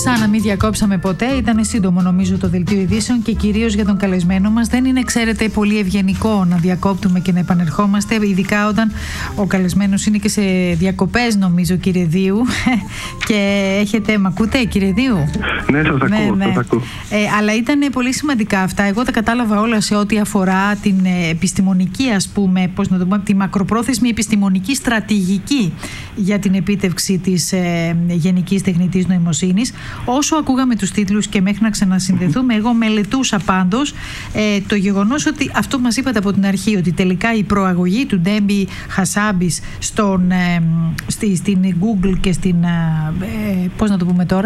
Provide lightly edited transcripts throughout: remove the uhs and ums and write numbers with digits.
σαν να μην διακόψαμε ποτέ. Ήταν σύντομο νομίζω το δελτίο ειδήσεων και κυρίως για τον καλεσμένο μας. Δεν είναι, ξέρετε, πολύ ευγενικό να διακόπτουμε και να επανερχόμαστε, ειδικά όταν ο καλεσμένος είναι και σε διακοπές, νομίζω, κύριε Δίου. Και έχετε, μ' ακούτε, κύριε Δίου? Ναι, σας ακούω. Ναι. Σας ακούω. Αλλά ήταν πολύ σημαντικά αυτά. Εγώ τα κατάλαβα όλα σε ό,τι αφορά την επιστημονική, ας πούμε, πώς να το πούμε, τη μακροπρόθεσμη επιστημονική στρατηγική για την επίτευξη της γενικής τεχνητής νοημοσύνης. Όσο ακούγαμε τους τίτλους και μέχρι να ξανασυνδεθούμε, εγώ μελετούσα πάντως το γεγονός ότι αυτό που μας είπατε από την αρχή, ότι τελικά η προαγωγή του Ντέμπι Χασάμπης στην Google και στην πώς να το πούμε τώρα,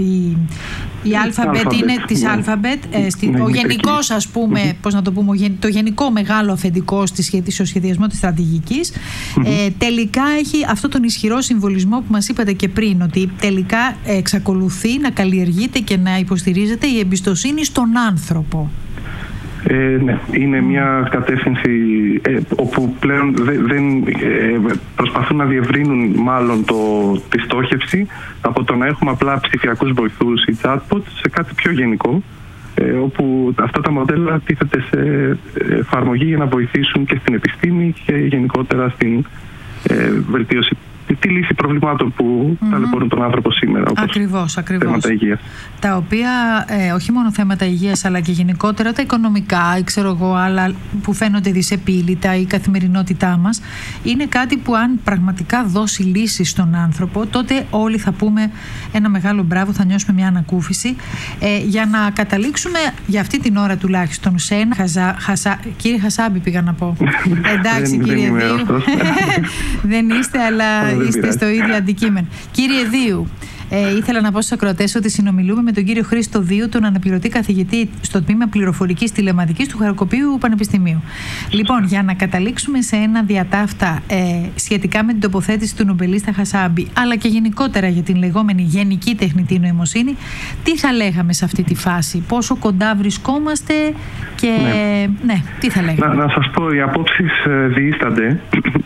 η Alphabet είναι της Alphabet, ο γενικός, ας πούμε, πώς να το πούμε, το γενικό μεγάλο αφεντικό στο σχεδιασμό της στρατηγικής, τελικά έχει αυτό τον ισχυρό συμβολισμό που μας είπατε και πριν, ότι τελικά εξακολουθεί να καλλιεργείται και να υποστηρίζεται η εμπιστοσύνη στον άνθρωπο. Ναι, είναι μια κατεύθυνση όπου πλέον προσπαθούν να διευρύνουν μάλλον τη στόχευση από το να έχουμε απλά ψηφιακούς βοηθούς ή chatbot σε κάτι πιο γενικό, όπου αυτά τα μοντέλα τίθεται σε εφαρμογή για να βοηθήσουν και στην επιστήμη και γενικότερα στην βελτίωση, τη λύση προβλημάτων που ταλαιπωρούν τον άνθρωπο σήμερα, όπως ακριβώς. θέματα υγείας. Τα οποία όχι μόνο θέματα υγείας, αλλά και γενικότερα τα οικονομικά, ξέρω εγώ, άλλα που φαίνονται δυσεπίλητα, η καθημερινότητά μας, είναι κάτι που αν πραγματικά δώσει λύση στον άνθρωπο, τότε όλοι θα πούμε ένα μεγάλο μπράβο, θα νιώσουμε μια ανακούφιση, για να καταλήξουμε για αυτή την ώρα τουλάχιστον σε ένα κύριε Χασάμπη πήγα να πω. Εντάξει, κύριε Δίου. Δεν είστε, αλλά είστε στο ίδιο αντικείμενο. Κύριε Δίου, ήθελα να πω στους ακροατές ότι συνομιλούμε με τον κύριο Χρήστο Δίου, τον αναπληρωτή καθηγητή στο τμήμα πληροφορικής τηλεματικής του Χαροκοπείου Πανεπιστημίου. Λοιπόν, για να καταλήξουμε σε ένα διατάφτα σχετικά με την τοποθέτηση του νομπελίστα Χασάμπη, αλλά και γενικότερα για την λεγόμενη γενική τεχνητή νοημοσύνη, τι θα λέγαμε σε αυτή τη φάση, πόσο κοντά βρισκόμαστε και ναι τι θα λέγαμε? Να σας πω, οι απόψεις διείστανται.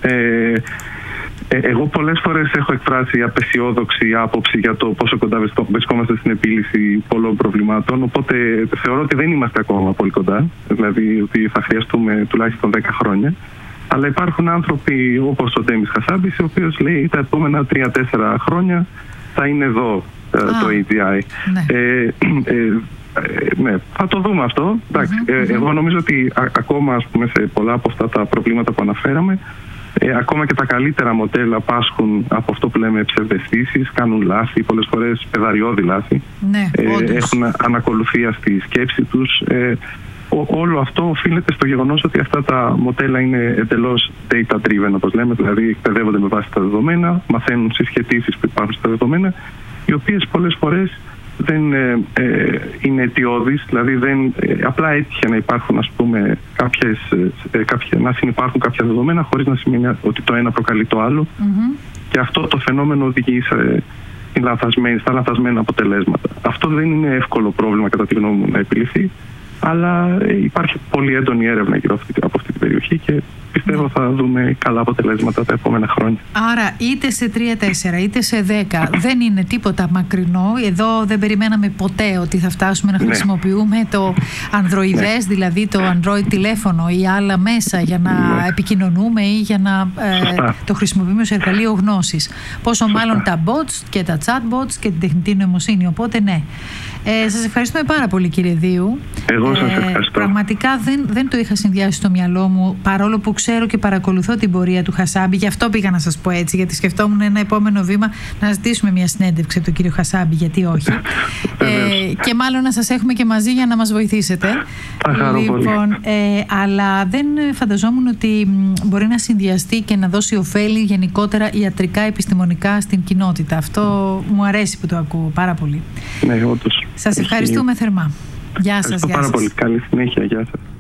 Εγώ πολλές φορές έχω εκφράσει απεσιόδοξη άποψη για το πόσο κοντά βρισκόμαστε στην επίλυση πολλών προβλημάτων, οπότε θεωρώ ότι δεν είμαστε ακόμα πολύ κοντά, δηλαδή ότι θα χρειαστούμε τουλάχιστον 10 χρόνια. Αλλά υπάρχουν άνθρωποι όπως ο Ντέμπι Χασάμπης, ο οποίος λέει τα επόμενα 3-4 χρόνια θα είναι εδώ το AGI. Ναι, θα το δούμε αυτό. Εγώ νομίζω ότι ακόμα, ας πούμε, σε πολλά από αυτά τα προβλήματα που αναφέραμε, ακόμα και τα καλύτερα μοντέλα πάσχουν από αυτό που λέμε ψευδαισθήσεις, κάνουν λάθη, πολλές φορές πεδαριώδη λάθη, έχουν ανακολουθία στη σκέψη τους. Όλο αυτό οφείλεται στο γεγονός ότι αυτά τα μοντέλα είναι εντελώς data-driven, όπως λέμε, δηλαδή εκπαιδεύονται με βάση τα δεδομένα, μαθαίνουν συσχετήσεις που υπάρχουν στα δεδομένα, οι οποίες πολλές φορές δεν είναι αιτιώδεις, δηλαδή απλά έτυχε να υπάρχουν, ας πούμε, να συνυπάρχουν κάποια δεδομένα χωρίς να σημαίνει ότι το ένα προκαλεί το άλλο, και αυτό το φαινόμενο οδηγεί στα λανθασμένα αποτελέσματα. Αυτό δεν είναι εύκολο πρόβλημα κατά τη γνώμη μου να επιλυθεί, αλλά υπάρχει πολύ έντονη έρευνα γύρω από αυτή την περιοχή και πιστεύω θα δούμε καλά αποτελέσματα τα επόμενα χρόνια. Άρα είτε σε 3-4 είτε σε 10 δεν είναι τίποτα μακρινό. Εδώ δεν περιμέναμε ποτέ ότι θα φτάσουμε να χρησιμοποιούμε το Androides, δηλαδή το Android τηλέφωνο ή άλλα μέσα για να επικοινωνούμε ή για να το χρησιμοποιούμε ως εργαλείο γνώσης. Πόσο μάλλον τα bots και τα chatbots και την τεχνητή νοημοσύνη. Οπότε ναι. Σας ευχαριστούμε πάρα πολύ, κύριε Δίου. Εγώ σας ευχαριστώ. Πραγματικά δεν το είχα συνδυάσει στο μυαλό μου, παρόλο που ξέρω και παρακολουθώ την πορεία του Χασάμπη. Γι' αυτό πήγα να σας πω έτσι, γιατί σκεφτόμουν ένα επόμενο βήμα να ζητήσουμε μια συνέντευξη από τον κύριο Χασάμπη, γιατί όχι. Και μάλλον να σας έχουμε και μαζί για να μας βοηθήσετε. Λοιπόν, αλλά δεν φανταζόμουν ότι μπορεί να συνδυαστεί και να δώσει ωφέλη γενικότερα ιατρικά, επιστημονικά στην κοινότητα. Αυτό μου αρέσει που το ακούω πάρα πολύ. Ναι, όντως. Σας ευχαριστούμε θερμά. Γεια σας. Ευχαριστώ πάρα πολύ. Καλή συνέχεια. Γεια σας.